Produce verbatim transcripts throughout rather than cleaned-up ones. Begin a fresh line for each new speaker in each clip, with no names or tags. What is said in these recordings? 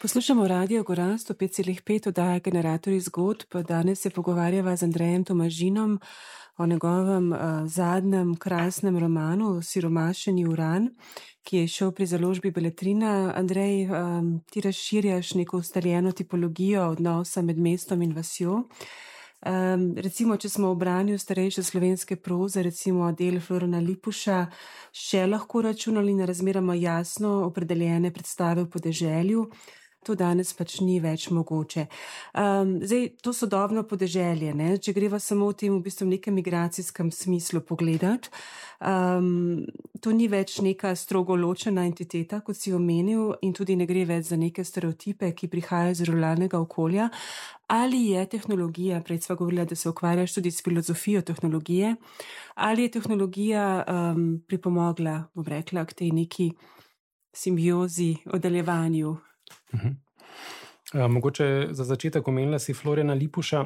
Poslušamo Radio Goran sto pet celih pet, oddaja Generatorji zgodb. Danes se pogovarjava z Andrejem Tomažinom o njegovem uh, zadnjem krasnem romanu Siromašeni uran, ki je šel pri založbi Beletrina. Andrej, um, ti razširjaš neko ustaljeno tipologijo odnosa med mestom in vasjo. Um, recimo, če smo v branju starejše slovenske proze, recimo del Florjana Lipuša, še lahko računali na razmeroma jasno opredeljene predstave v podeželju. To danes pač ni več mogoče. Um, zdaj, to sodobno podeželje, ne? Če greva samo v tem v bistvu nekem migracijskem smislu pogledati, um, to ni več neka strogo ločena entiteta, kot si omenil, in tudi ne gre več za neke stereotipe, ki prihajajo iz ruralnega okolja. Ali je tehnologija, prej sva govorila, da se ukvarjaš tudi s filozofijo tehnologije, ali je tehnologija um, pripomogla, bom rekla, k tej neki simbiozi, oddaljevanju?
Uh-huh. Uh, mogoče za začetek omenila si Florjana Lipuša.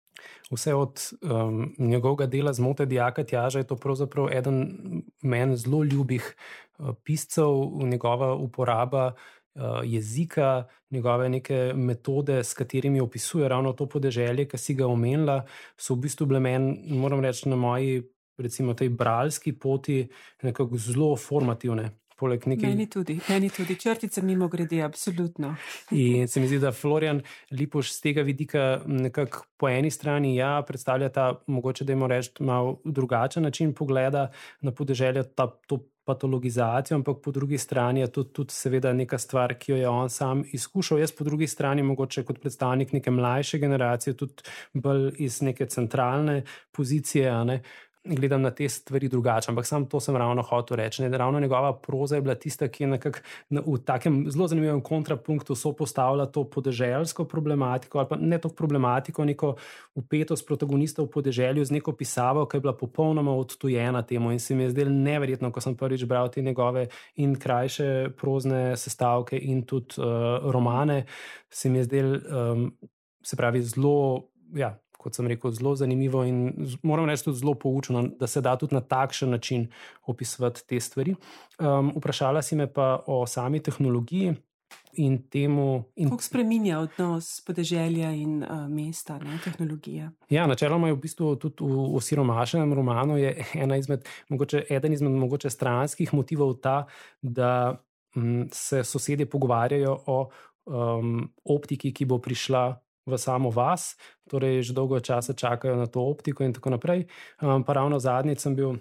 Vse od um, njegovega dela Zmote dijaka Tjaža je to pravzaprav eden meni zelo ljubih uh, piscev, njegova uporaba uh, jezika, njegove neke metode, s katerimi opisuje ravno to podeželje, ki si ga omenila, so v bistvu bile meni, moram reči, na moji, recimo, tej bralski poti nekako zelo formativne. Nekaj...
Meni tudi, meni tudi. Črtice mimo grede, absolutno.
In se mi zdi, da Florjan Lipuš z tega vidika nekako po eni strani ja, predstavlja ta, mogoče dajmo reči, malo drugačen način pogleda na podeželje, ta, to patologizacijo, ampak po drugi strani je to tudi seveda neka stvar, ki jo je on sam izkušal. Jaz po drugi strani, mogoče kot predstavnik neke mlajše generacije, tudi bolj iz neke centralne pozicije, a ne, gledam na te stvari drugače, ampak sam to sem ravno hotel reči. Ne? Ravno njegova proza je bila tista, ki je nekako v takem zelo zanimivem kontrapunktu sopostavila to podeželsko problematiko, ali pa ne to problematiko, neko vpetost protagonistov v podeželju z neko pisavo, ki je bila popolnoma odtujena temu, in se mi je zdelo neverjetno, ko sem prvič bral te njegove in krajše prozne sestavke in tudi uh, romane, se mi je zdelo, um, se pravi, zelo, ja, kot sem rekel, zelo zanimivo in moram reči tudi zelo poučno, da se da tudi na takšen način opisovati te stvari. Um, vprašala si me pa o sami tehnologiji in temu... In...
Kako spreminja odnos podeželja in uh, mesta, ne, tehnologija?
Ja, načeloma je v bistvu tudi v, v Siromašenem romanu je ena izmed, mogoče, eden izmed mogoče stranskih motivov ta, da um, se sosedje pogovarjajo o um, optiki, ki bo prišla v samo vas, torej že dolgo časa čakajo na to optiko in tako naprej. Um, pa ravno zadnjič sem bil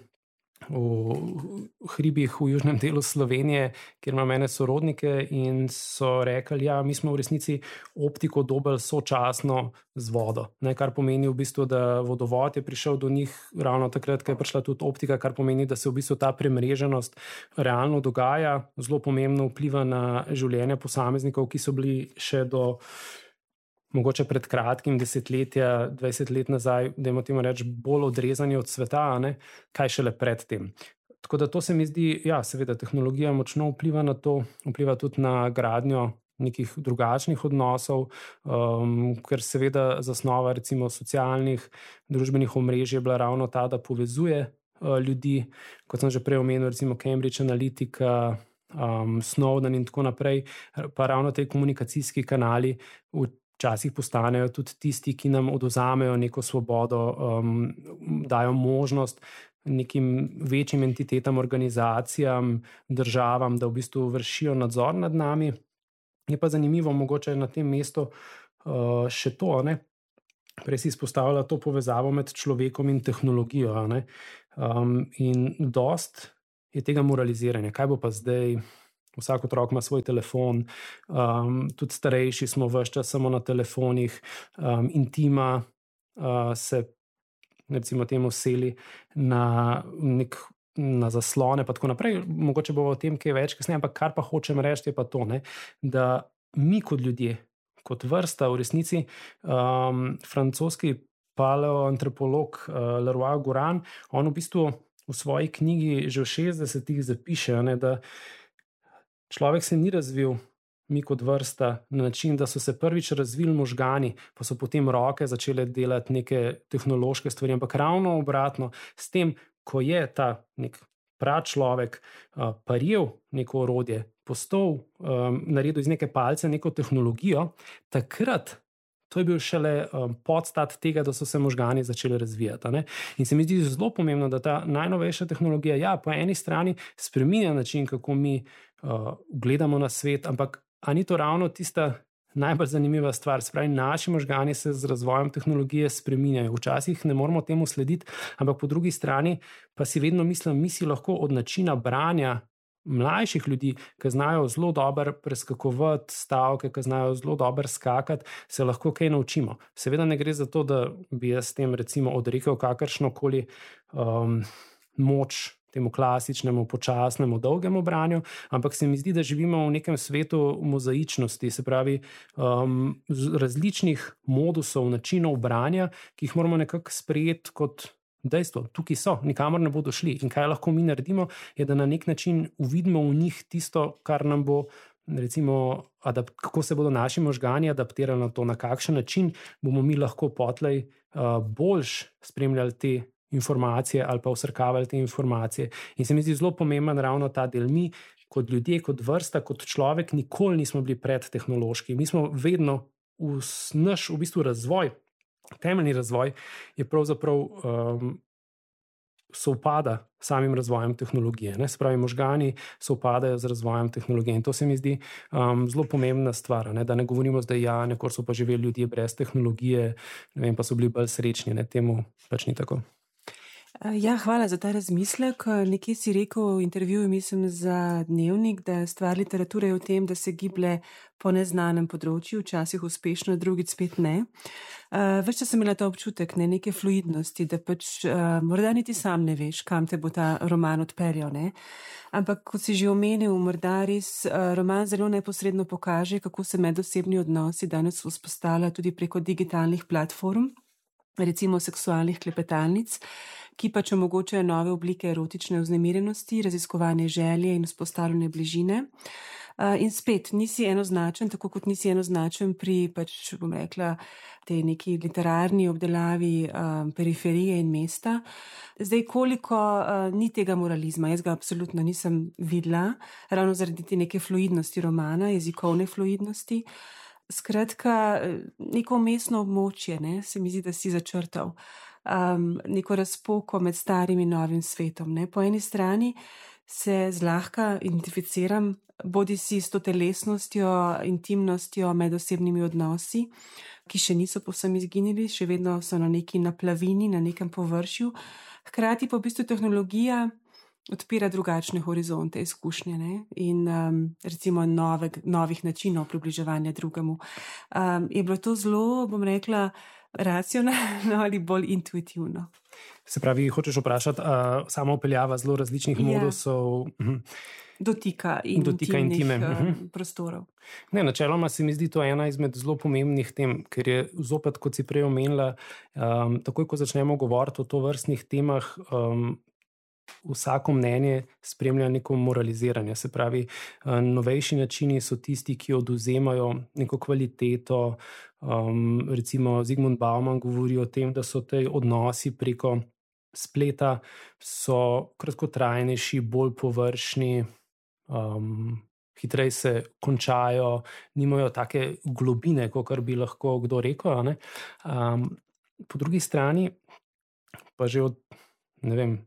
v hribih v južnem delu Slovenije, kjer ima mene sorodnike in so rekli, ja, mi smo v resnici optiko dobili sočasno z vodo. Ne, kar pomeni v bistvu, da vodovod je prišel do njih ravno takrat, ko je prišla tudi optika, kar pomeni, da se v bistvu ta premreženost realno dogaja, zelo pomembno vpliva na življenje posameznikov, ki so bili še do mogoče pred kratkim desetletja, dvajset let nazaj, da imamo temu reči, bolj odrezani od sveta, ne? Kaj šele pred tem. Tako da to se mi zdi, ja, seveda tehnologija močno vpliva na to, vpliva tudi na gradnjo nekih drugačnih odnosov, um, ker seveda zasnova recimo socialnih, družbenih omrežij je bila ravno ta, da povezuje uh, ljudi, kot sem že prej omenil, recimo Cambridge Analytica, um, Snowden in tako naprej, pa ravno te komunikacijski kanali v včasih postanejo tudi tisti, ki nam oduzamejo neko svobodo, um, dajo možnost nekim večjim entitetam, organizacijam, državam, da v bistvu vršijo nadzor nad nami. Je pa zanimivo mogoče na tem mestu uh, še to, ne? Prej si izpostavila to povezavo med človekom in tehnologijo, ne? Um, in dost je tega moraliziranja. Kaj bo pa zdaj? Vsak otrok ima svoj telefon, um, tudi starejši smo ves čas samo na telefonih, um, intima uh, se recimo temu seli na, nek, na zaslone pa tako naprej. Mogoče bo o tem kaj več kasneje, ampak kar pa hočem reči je pa to, ne, da mi kot ljudje, kot vrsta v resnici, um, francoski paleoantropolog uh, Leroy Goran, on v bistvu v svoji knjigi že v šestdesetih zapiše, ne, da človek se ni razvil, mi kot vrsta, na način, da so se prvič razvili možgani, pa so potem roke začele delati neke tehnološke stvari, ampak ravno obratno, s tem, ko je ta nek pračlovek uh, paril neko orodje, postal, um, naredil iz neke palce neko tehnologijo, takrat to je bil šele um, podstat tega, da so se možgani začeli razvijati. Ne? In se mi zdi zelo pomembno, da ta najnovejša tehnologija, ja, po eni strani spreminja način, kako mi uh, gledamo na svet, ampak a ni to ravno tista najbolj zanimiva stvar? Spravi, naši možgani se z razvojem tehnologije spreminjajo. Včasih ne moramo temu slediti, ampak po drugi strani pa si vedno mislim, mi si lahko od načina branja mlajših ljudi, ki znajo zelo dobro preskakovati stavke, ki znajo zelo dobro skakati, se lahko kaj naučimo. Seveda ne gre za to, da bi jaz s tem recimo odrekel kakršnokoli um, moč temu klasičnemu, počasnemu, dolgemu branju, ampak se mi zdi, da živimo v nekem svetu mozaičnosti, se pravi um, različnih modusov, načinov branja, ki jih moramo nekako sprejeti kot dejstvo. Tukaj so, nikamor ne bodo šli. In kaj lahko mi naredimo, je, da na nek način uvidimo v njih tisto, kar nam bo, recimo, adap- kako se bodo naši možgani adaptirali na to, na kakšen način bomo mi lahko potlej uh, boljš spremljali te informacije ali pa vsrkavali te informacije. In se mi zdi zelo pomemben ravno ta del. Mi kot ljudje, kot vrsta, kot človek nikoli nismo bili predtehnološki. Mi smo vedno v naš v bistvu razvoj, temeljni razvoj je pravzaprav um, sovpada s samim razvojem tehnologije. Ne? Spravi, možgani sovpadajo z razvojem tehnologije in to se mi zdi um, zelo pomembna stvar. Ne? Da ne govorimo zdaj, ja, nekoč so pa živeli ljudje brez tehnologije, ne vem, pa so bili bolj srečni. Ne? Temu pač ni tako.
Ja, hvala za ta razmislek. Nekje si rekel v intervjuju, mislim za Dnevnik, da stvar literature je v tem, da se giblje po neznanem področju, včasih uspešno, drugič spet ne. Več časa sem imela ta občutek, ne, neke fluidnosti, da pač morda niti sam ne veš, kam te bo ta roman odpeljal. Ne? Ampak, kot si že omenil, morda res roman zelo neposredno pokaže, kako se medosebni odnosi danes vzpostavljajo tudi preko digitalnih platform, recimo seksualnih klepetalnic, ki pač omogočajo nove oblike erotične vznemirjenosti, raziskovanje želje in vzpostavljanje bližine. In spet, nisi enoznačen, tako kot nisi enoznačen pri, pač bom rekla, tej neki literarni obdelavi um, periferije in mesta. Zdaj, koliko uh, ni tega moralizma, jaz ga absolutno nisem videla, ravno zaradi te neke fluidnosti romana, jezikovne fluidnosti. Skratka, neko umestno območje, ne, se mi zdi, da si začrtal. Um, neko razpoko med starim in novim svetom. Ne. Po eni strani se zlahka identificiram bodi si s to telesnostjo, intimnostjo, medosebnimi odnosi, ki še niso povsem izginili, še vedno so na neki naplavini, na nekem površju. Hkrati pa v bistvu tehnologija odpira drugačne horizonte, izkušnje, ne? In um, recimo nove, novih načinov približevanja drugemu. Um, je bilo to zelo, bom rekla, racionalno ali bolj intuitivno?
Se pravi, hočeš vprašati, uh, samo upeljava zelo različnih ja. modusov.
Dotika in
Dotika intime
um, prostorov.
Ne, načeloma se mi zdi to ena izmed zelo pomembnih tem, ker je zopet, kot si prej omenila, um, takoj, ko začnemo govoriti o tovrstnih temah, um, vsako mnenje spremlja neko moraliziranje. Se pravi, novejši načini so tisti, ki odvzemajo neko kvaliteto. Um, recimo Zygmunt Bauman govori o tem, da so te odnosi preko spleta so kratkotrajnejši, bolj površni, um, hitreje se končajo, nimajo take globine, kot bi lahko kdo rekel. Ne? Um, po drugi strani pa že od, ne vem,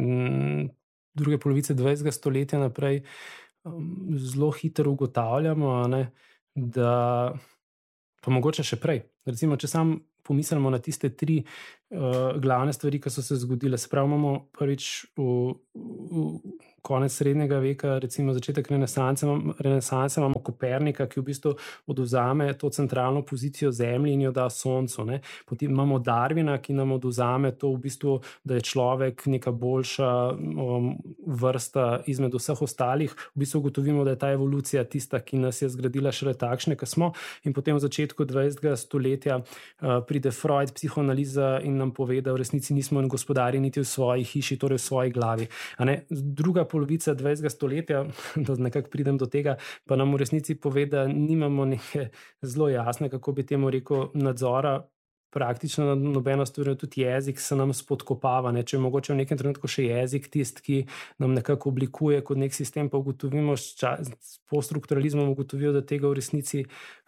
druge polovice dvajsetega stoletja naprej um, zelo hitro ugotavljamo, ne, da pa mogoče še prej. Recimo, če sam pomislimo na tiste tri uh, glavne stvari, ki so se zgodile. Se pravi, imamo prvič v, v konec srednjega veka, recimo začetek renesanse, renesanse imamo Kopernika, ki v bistvu odvzame to centralno pozicijo Zemlji in jo da Soncu. Ne. Potem imamo Darwina, ki nam odvzame to v bistvu, da je človek neka boljša um, vrsta izmed vseh ostalih. V bistvu ugotovimo, da je ta evolucija tista, ki nas je zgradila šele takšne, ki smo. In potem v začetku dvajsetega stoletja uh, pride Freud, psihoanaliza in nam pove, da v resnici nismo gospodari niti v svoji hiši, torej v svoji glavi. A ne, druga polovica dvajsetega stoletja, da nekako pridem do tega, pa nam v resnici pove, da nimamo neke zelo jasne, kako bi temu rekel, nadzora praktično nobena stvar, tudi jezik se nam spodkopava. Ne? Če je mogoče v nekem trenutku še jezik tist, ki nam nekako oblikuje kot nek sistem, pa ugotovimo s, čas, s poststrukturalizmom ugotovijo, da tega v resnici,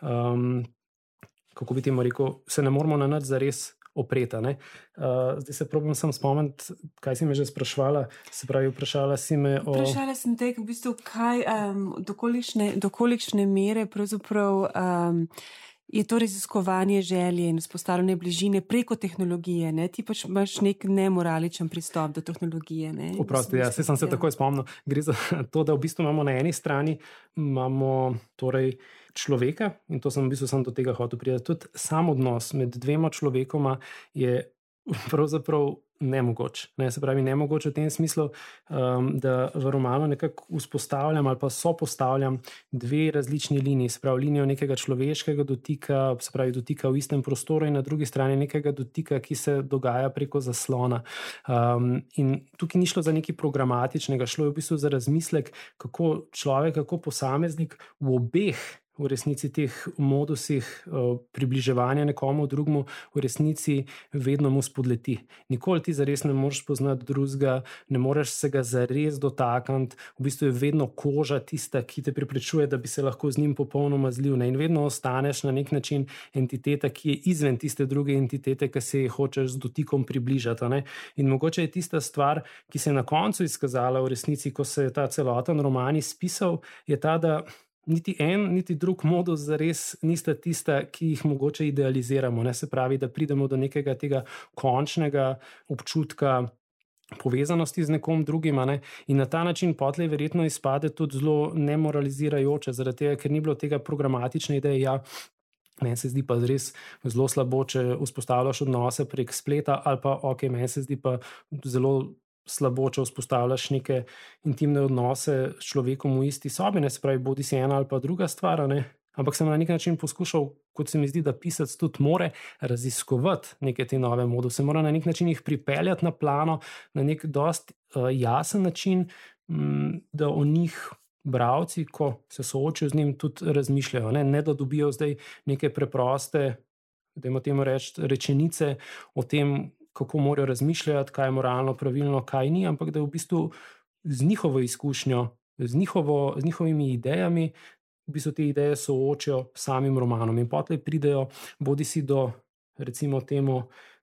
um, kako bi temu rekel, se ne moramo na nič zares opreta. Ne? Uh, zdaj se probam sam spomniti, kaj si me že sprašvala. Se pravi, vprašala si me o...
Vprašala sem te, v bistvu, kaj, um, do, kolikšne, do kolikšne mere pravzaprav um, je to raziskovanje želje in vzpostavljanje bližine preko tehnologije. Ne? Ti pač imaš nek nemoraličen pristop do tehnologije.
Oprosti, ja, se sem se ja. takoj spomnil. Gre za to, da v bistvu imamo na eni strani imamo torej človeka, in to sem v bistvu sam do tega hotel priti. Tudi sam odnos med dvema človekoma je pravzaprav nemogoč. Ne, se pravi, nemogoč v tem smislu, um, da v romanu nekako vzpostavljam ali pa sopostavljam dve različni liniji. Se pravi, linijo nekega človeškega dotika, se pravi, dotika v istem prostoru, in na drugi strani nekega dotika, ki se dogaja preko zaslona. Um, in tukaj ni šlo za nekaj programatičnega, šlo je v bistvu za razmislek, kako človek, kako posameznik v obeh v resnici teh modusih uh, približevanja nekomu drugemu v resnici vedno mu spodleti. Nikoli ti zares ne moreš poznati drugega, ne moreš se ga zares dotakniti, v bistvu je vedno koža tista, ki te preprečuje, da bi se lahko z njim popolnoma zlil. Ne? In vedno ostaneš na nek način entiteta, ki je izven tiste druge entitete, ki se ji hočeš z dotikom približati. Ne? In mogoče je tista stvar, ki se je na koncu izkazala v resnici, ko se je ta celoten roman izpisal, je ta, da niti en, niti drug modus zares nista tista, ki jih mogoče idealiziramo. Ne? Se pravi, da pridemo do nekega tega končnega občutka povezanosti z nekom drugim, ne? In na ta način potlej verjetno izpade tudi zelo nemoralizirajoče, zaradi tega, ker ni bilo tega programatične ideje, ja, meni se zdi pa res zelo slabo, če vzpostavljaš odnose prek spleta, ali pa ok, meni se zdi pa zelo slabo, če vzpostavljaš neke intimne odnose s človekom v isti sobi, ne, se pravi, bodi si ena ali pa druga stvar, ne, ampak sem na nek način poskušal, kot se mi zdi, da pisec tudi more raziskovati neke te nove moduse, mora na nek način jih pripeljati na plano, na nek dost uh, jasen način, m, da o njih bralci, ko se soočijo z njim, tudi razmišljajo, ne, ne da dobijo zdaj neke preproste, dajmo temu reči, rečenice o tem, kako morajo razmišljati, kaj je moralno pravilno, kaj ni, ampak da v bistvu z njihovo izkušnjo, z, njihovo, z njihovimi idejami, v bistvu te ideje soočijo samim romanom in potlej pridejo bodi si do, recimo temu,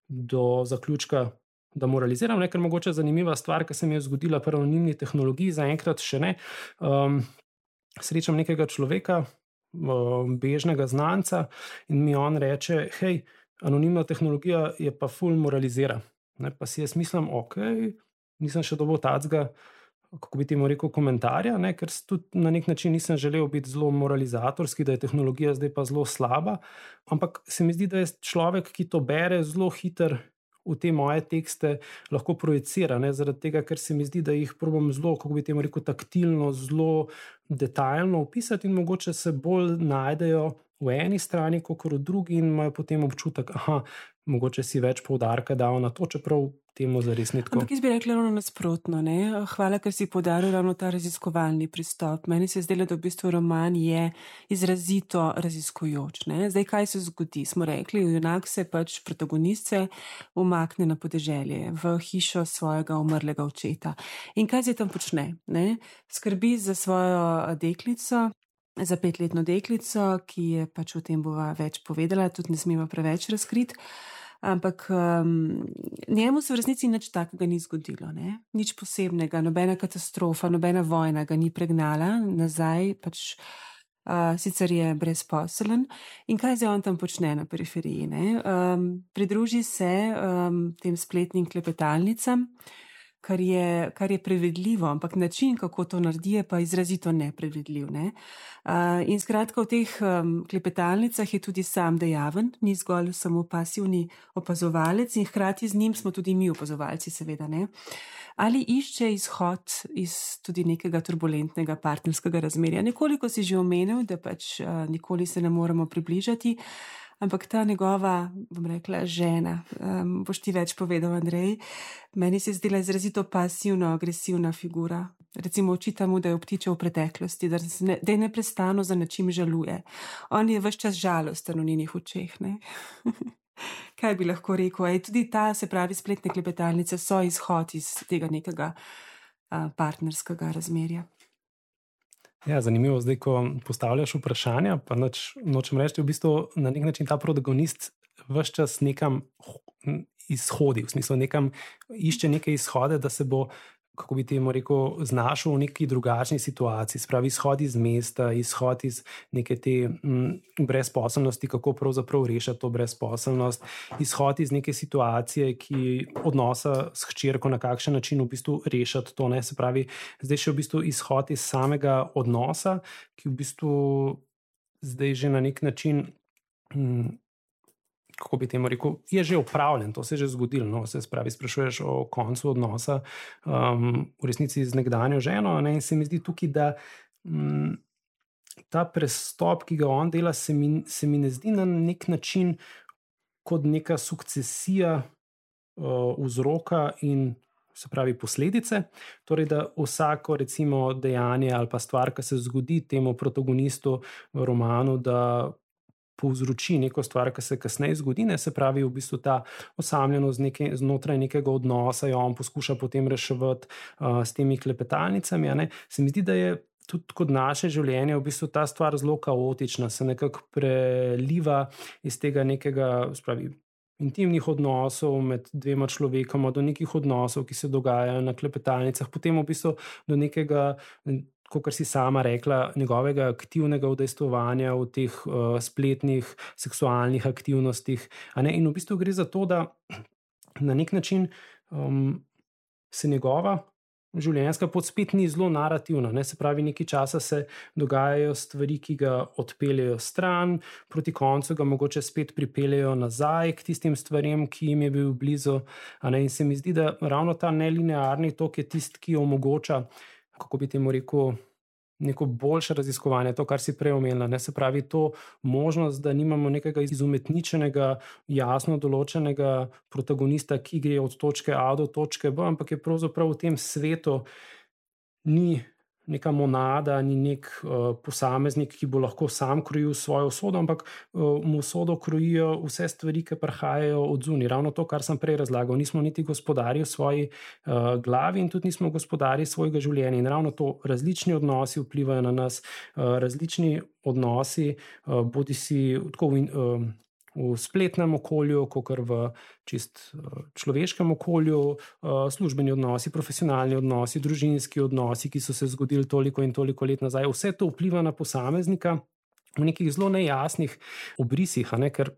do zaključka, da moraliziram, ne, ker mogoče zanimiva stvar, ki se mi je zgodila pri anonimni tehnologiji, zaenkrat še ne. Um, srečam nekega človeka, um, bežnega znanca, in mi on reče, hej, anonimna tehnologija je pa ful moralizira. Ne, pa si jaz mislim, ok, nisem še dobil tacga, kako bi temu rekel, komentarja, ne, ker tudi na nek način nisem želel biti zelo moralizatorski, da je tehnologija zdaj pa zelo slaba, ampak se mi zdi, da je človek, ki to bere, zelo hiter v te moje tekste lahko projicira, ne, zaradi tega, ker se mi zdi, da jih probam zelo, kako bi temu rekel, taktilno, zelo detaljno opisati in mogoče se bolj najdejo v eni strani, kot v drugi, in imajo potem občutek, aha, mogoče si več poudarka dal na to, čeprav temu zares ni tako.
Ampak jaz bi rekla ravno nasprotno, ne? Hvala, ker si poudaril ravno ta raziskovalni pristop. Meni se je zdelo, da v bistvu roman je izrazito raziskujoč, ne? Zdaj, kaj se zgodi? Smo rekli, junak se pač protagonist se umakne na podeželje, v hišo svojega umrlega očeta. In kaj zdaj tam počne? Ne? Skrbi za svojo deklico, za petletno deklico, ki je pač o tem bova več povedala, tudi ne smemo preveč razkriti, ampak um, njemu se v resnici nič takega ni zgodilo, ne? Nič posebnega, nobena katastrofa, nobena vojna ga ni pregnala nazaj, pač uh, sicer je brezposeln. In kaj zdaj on tam počne na periferiji? Ne? Um, pridruži se um, tem spletnim klepetalnicam, Kar je, kar je prevedljivo, ampak način, kako to naredi, je pa izrazito neprevedljiv. Ne? Uh, in skratka, v teh um, klepetalnicah je tudi sam dejaven, ni zgolj samo pasivni opazovalec in hkrati z njim smo tudi mi opazovalci, seveda. Ne? Ali išče izhod iz tudi nekega turbulentnega partnerskega razmerja. Nekoliko si že omenil, da pač uh, nikoli se ne moremo približati, ampak ta njegova, bom rekla, žena, um, boš ti več povedal, Andrej, meni se je zdela izrazito pasivno-agresivna figura. Recimo očita mu, da je obtičal v preteklosti, da, ne, da je neprestano za nečim žaluje. On je ves čas žalosten v njenih očeh, ne? Kaj bi lahko rekel? Ej, tudi ta, se pravi, spletne klepetalnice so izhod iz tega nekega a, partnerskega razmerja.
Ja, zanimivo, zdaj, ko postavljaš vprašanja, pa noč, nočem reči, v bistvu na nek način ta protagonist ves čas nekam izhodi, v smislu nekam išče neke izhode, da se bo, kako bi temu rekel, znašel v neki drugačni situaciji, spravi izhod iz mesta, izhod iz neke te m, brezposelnosti, kako pravzaprav rešiti to brezposelnost, izhod iz neke situacije, ki odnosa s hčerko, na kakšen način v bistvu rešiti to, ne, se pravi, zdaj še v bistvu izhod iz samega odnosa, ki v bistvu zdaj že na nek način m, kako bi temu rekel, je že opravljen, to se je že zgodilo. No? Se spravi, sprašuješ o koncu odnosa um, v resnici z nekdanjo ženo, ne? In se mi zdi tukaj, da um, ta prestop, ki ga on dela, se mi, se mi ne zdi na nek način kot neka sukcesija uh, vzroka in se pravi posledice, torej da vsako recimo dejanje ali pa stvar, ki se zgodi temu protagonistu v romanu, da povzroči neko stvar, ki se kasneje zgodi, ne, se pravi v bistvu ta osamljenost neke, znotraj nekega odnosa, jo on poskuša potem reševati uh, s temi klepetalnicami, ne. Se mi zdi, da je tudi kot naše življenje v bistvu ta stvar zelo kaotična, se nekako preliva iz tega nekega, spravi, intimnih odnosov med dvema človekoma do nekih odnosov, ki se dogajajo na klepetalnicah, potem v bistvu do nekega, kot si sama rekla, njegovega aktivnega udejstvovanja v teh uh, spletnih seksualnih aktivnostih. A ne? In v bistvu gre za to, da na nek način um, se njegova življenjska pot spet ni zelo narativna. Ne? Se pravi, nekaj časa se dogajajo stvari, ki ga odpeljejo stran, proti koncu ga mogoče spet pripeljejo nazaj k tistim stvarem, ki jim je bil blizu. A ne? In se mi zdi, da ravno ta nelinearni tok je tisti, ki omogoča, kako bi temu rekel, neko boljše raziskovanje, to, kar si prej omenila. Ne, se pravi, to možnost, da nimamo nekega izumetničenega, jasno določenega protagonista, ki gre od točke A do točke B, ampak je pravzaprav v tem svetu ni neka monada, ni nek uh, posameznik, ki bo lahko sam krojil svojo usodo, ampak uh, mu usodo krojijo vse stvari, ki prihajajo od zunaj. Ravno to, kar sem prej razlagal. Nismo niti gospodarji v svoji uh, glavi in tudi nismo gospodarji svojega življenja. In ravno to, različni odnosi vplivajo na nas, uh, različni odnosi, uh, bodi si tako v, uh, v spletnem okolju, kot v čist človeškem okolju, službeni odnosi, profesionalni odnosi, družinski odnosi, ki so se zgodili toliko in toliko let nazaj. Vse to vpliva na posameznika v nekih zelo nejasnih obrisih, a ne, ker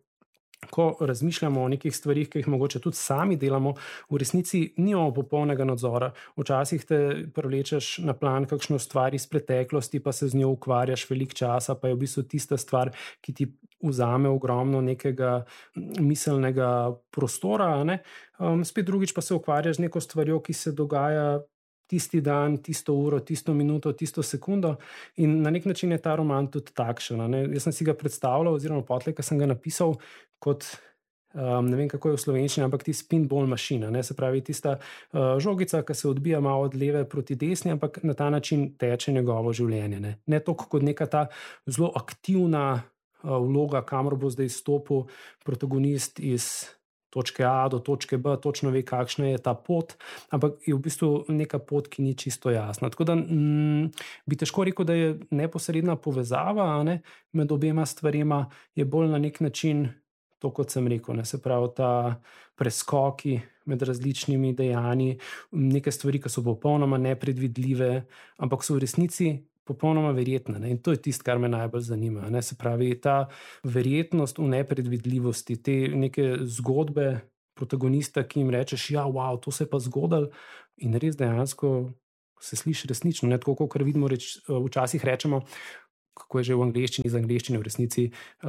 ko razmišljamo o nekih stvarih, ki jih mogoče tudi sami delamo, v resnici nimamo popolnega nadzora. Včasih te privlečeš na plan kakšno stvar iz preteklosti, pa se z njo ukvarjaš veliko časa, pa je v bistvu tista stvar, ki ti vzame ogromno nekega miselnega prostora, ne? Um, spet drugič pa se ukvarjaš z neko stvarjo, ki se dogaja tisti dan, tisto uro, tisto minuto, tisto sekundo in na nek način je ta roman tudi takšen. Ne? Jaz sem si ga predstavljal, oziroma potlej, ko sem ga napisal, kot, um, ne vem kako je v slovenščini, ampak ti spinball mašina, ne? Se pravi tista uh, žogica, ki se odbija malo od leve proti desni, ampak na ta način teče njegovo življenje. Ne, ne toliko kot neka ta zelo aktivna uh, vloga, kamor bo zdaj stopil protagonist iz točke A do točke B, točno ve, kakšna je ta pot, ampak je v bistvu neka pot, ki ni čisto jasna. Tako da mm, bi težko rekel, da je neposredna povezava, ne, med obema stvarima, je bolj na nek način to, kot sem rekel, ne, se pravi ta preskoki med različnimi dejanji, neke stvari, ki so popolnoma nepredvidljive, ampak so v resnici popolnoma verjetna. Ne? In to je tisto, kar me najbolj zanima. Ne? Se pravi, ta verjetnost v nepredvidljivosti, te neke zgodbe protagonista, ki jim rečeš, ja, wow, to se je pa zgodilo in res dejansko se sliši resnično. Ne? Tako, kot vidimo, reč, včasih rečemo, kako je že v angleščini, z angleščine v resnici,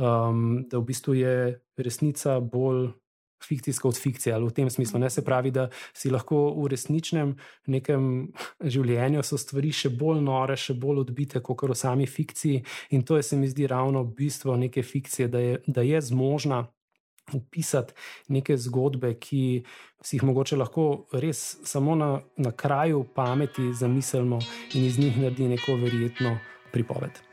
um, da v bistvu je resnica bolj fikcijska od fikcije, ali v tem smislu. Ne, se pravi, da si lahko v resničnem nekem življenju so stvari še bolj nore, še bolj odbite, kot v sami fikciji. In to je, se mi zdi, ravno bistvo neke fikcije, da je, da je zmožna opisati neke zgodbe, ki si jih mogoče lahko res samo na, na kraju pameti zamislimo in iz njih naredi neko verjetno pripoved.